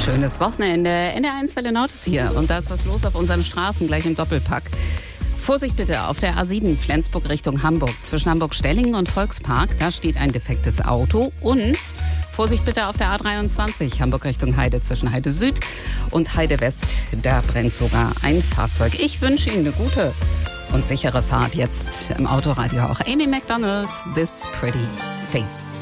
Schönes Wochenende. NDR1 Welle Nord ist hier und da ist was los auf unseren Straßen, gleich im Doppelpack. Vorsicht bitte auf der A7 Flensburg Richtung Hamburg. Zwischen Hamburg-Stellingen und Volkspark, da steht ein defektes Auto. Und Vorsicht bitte auf der A23 Hamburg Richtung Heide zwischen Heide Süd und Heide West. Da brennt sogar ein Fahrzeug. Ich wünsche Ihnen eine gute und sichere Fahrt jetzt im Autoradio auch. Amy Macdonald, This Pretty Face.